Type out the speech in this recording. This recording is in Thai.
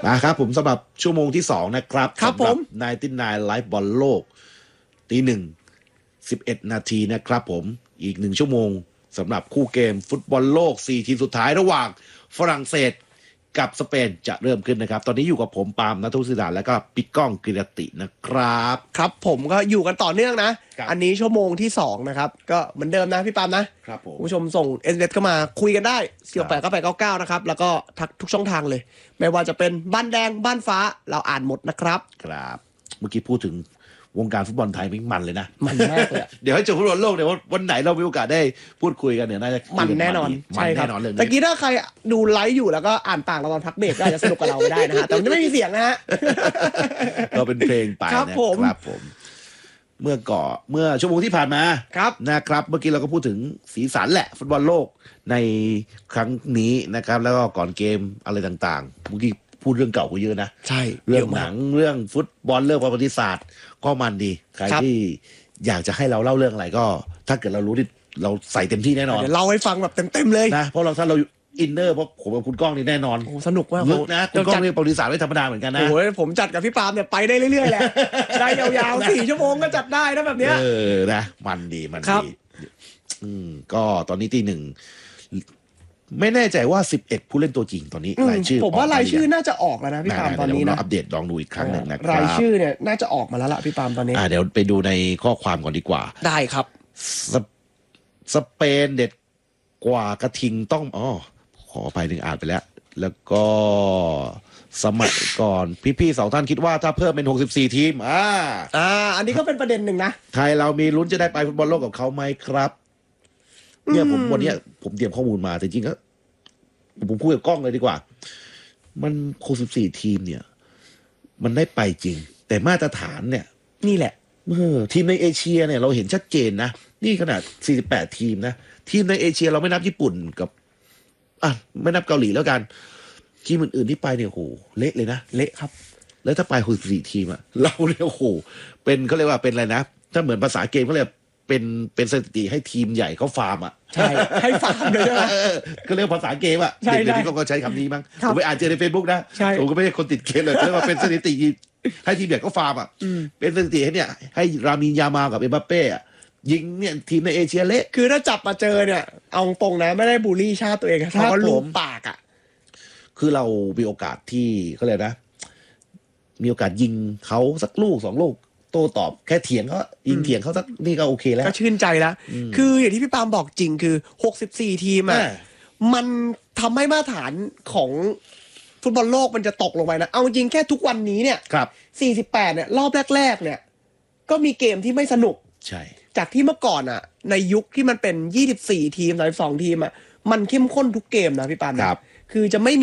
ครับผมสำหรับชั่วโมงที่2นะครับครับผม 99 ไลฟ์บอลโลก1:11 นาทีนะครับผมอีก1ชั่วโมงสำหรับคู่เกมฟุตบอลโลก4ทีมสุดท้ายระหว่างฝรั่งเศสกับสเปนจะเริ่มขึ้นนะครับตอนนี้อยู่กับผมปาล์มณัฐวุฒิศิลาแล้วก็ปิกก้องกิรตินะครับครับผมก็อยู่กันต่อเนื่องนะอันนี้ชั่วโมงที่2นะครับก็เหมือนเดิมนะพี่ปาล์มนะครับผมผู้ชมส่ง SMS เข้ามาคุยกันได้4689899นะครับแล้วก็ทักทุกช่องทางเลยไม่ว่าจะเป็นบ้านแดงบ้านฟ้าเราอ่านหมดนะครับครับเมื่อกี้พูดถึงวงการฟุตบอลไทยมันเลยนะมันมากเลยเดี๋ยวให้จบฟุตบอลโลกเดี๋ยววันไหนเรามีโอกาสได้พูดคุยกันเนี่ยน่าจะมันแน่นอนใช่ครับตะกี้ถ้าใครดูไลฟ์อยู่แล้วก็อ่านปากเราตอนพักเบรกก็อาจจะสนุกกับเราไม่ได้นะฮะแต่มันจะไม่มีเสียงนะฮะเราเป็นเพลงไปนะครับผมเมื่อชั่วโมงที่ผ่านมานะครับเมื่อกี้เราก็พูดถึงสีสันแหละฟุตบอลโลกในครั้งนี้นะครับแล้วก็ก่อนเกมอะไรต่างๆเมื่อกี้พูดเรื่องเก่าก็เยอะนะใช่เรื่องหนังเรื่องฟุตบอลเรื่องประวัติศาสตร์ก็มันดีใครที่อยากจะให้เราเล่าเรื่องอะไรก็ถ้าเกิดเรารู้ที่เราใส่เต็มที่แน่นอนเดี๋ยวเล่าให้ฟังแบบเต็มๆเลยนะเพราะถ้าเราอินเนอร์เพราะผมกับคุณก้องนี่แน่นอนสนุกมากนะคุณก้องนี่ประวัติศาสตร์ไม่ธรรมดาเหมือนกันนะโอ้ยผมจัดกับพี่ปาล์มเนี่ยไปได้เรื่อยๆแหละได้ยาวๆ4 ชั่วโมงก็จัดได้นะแบบเนี้ยนะมันดีก็ตอนนี้ตี 1ไม่แน่ใจว่า11ผู้เล่นตัวจริงตอนนี้รายชื่อผมว่ารายชื่อน่าจะออกแล้วนะพี่ปาล์มตอนนี้นะอัปเดตลองดูอีกครั้งหนึ่งนะครับรายชื่อเนี่ยน่าจะออกมาแล้วล่ะพี่ปาล์มตอนนี้เดี๋ยวไปดูในข้อความก่อนดีกว่าได้ครับสเปนเด็ดกว่ากระทิงต้องขอไป1อ่านไปแล้วก็สมัยก่อนพี่ๆ2ท่านคิดว่าถ้าเพิ่มเป็น64ทีมอันนี้ก็เป็นประเด็นหนึ่งนะไทยเรามีลุ้นจะได้ไปฟุตบอลโลกกับเขาไหมครับเนี่ยวันนี้ผมเตรียมข้อมูลมาแต่จริงๆก็ผมพูดกับกล้องเลยดีกว่ามัน64ทีมเนี่ยมันได้ไปจริงแต่มาตรฐานเนี่ยนี่แหละทีมในเอเชียเนี่ยเราเห็นชัดเจนนะนี่ขนาด48ทีมนะทีมในเอเชียเราไม่นับญี่ปุ่นกับไม่นับเกาหลีแล้วกันทีมอื่นๆที่ไปเนี่ยโหเละเลยนะเละครับแล้วถ้าไป64ทีมเราเนี่ยโหเป็นเขาเรียกว่าเป็นอะไรนะถ้าเหมือนภาษาเกมเขาเรียกเป็นสถิติให้ทีมใหญ่เขาฟาร์มใช่ให้ฟาร์มเลยใช่ไหมก็เรียกภาษาเกมเด็กเดี๋ยวนี้เขาก็ใช้คำนี้มั้งผมไปอ่านเจอใน Facebook นะผมก็ไม่ใช่คนติดเกมเลยเรียกว่าเป็นสถิติให้ทีมใหญ่เขาฟาร์มเป็นสถิติให้เนี่ยให้รามินยามากับเอ็มบัปเป้ยิงเนี่ยทีมในเอเชียเละคือถ้าจับมาเจอเนี่ยเอาตรงนะไม่ได้บูลลี่ชาติตัวเองเขาก็ลูบปากคือเรามีโอกาสที่เขาเลยนะมีโอกาสยิงเขาสักลูก2 ลูกโต้ตอบแค่เถียงเขายิงเถียงเขาสักนี่ก็โอเคแล้วก็ชื่นใจแล้วคืออย่างที่พี่ปาล์มบอกจริงคือ64ทีมมันทำให้มาตรฐานของฟุตบอลโลกมันจะตกลงไปนะเอาจริงแค่ทุกวันนี้เนี่ย48เนี่ยรอบแรกๆเนี่ยก็มีเกมที่ไม่สนุกใช่จากที่เมื่อก่อนในยุคที่มันเป็น24ทีม32ทีมมันเข้มข้นทุกเกมนะพี่ปาล์มคือจะไม่